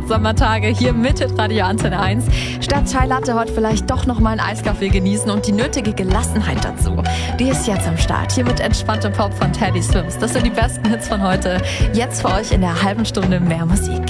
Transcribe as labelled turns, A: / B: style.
A: Sommertage hier mit Radio Antenne 1. Statt Chai Latte heute vielleicht doch noch mal einen Eiskaffee genießen und die nötige Gelassenheit dazu. Die ist jetzt am Start. Hier mit entspanntem Pop von Teddy Swims. Das sind die besten Hits von heute. Jetzt für euch in der halben Stunde mehr Musik.